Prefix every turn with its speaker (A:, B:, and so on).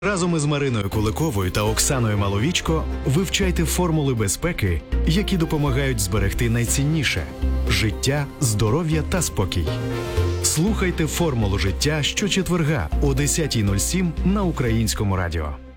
A: Разом із Мариною Куликовою та Оксаною Маловічко вивчайте формули безпеки, які допомагають зберегти найцінніше – життя, здоров'я та спокій. Слухайте «Формулу життя» щочетверга о 10:07 на Українському радіо.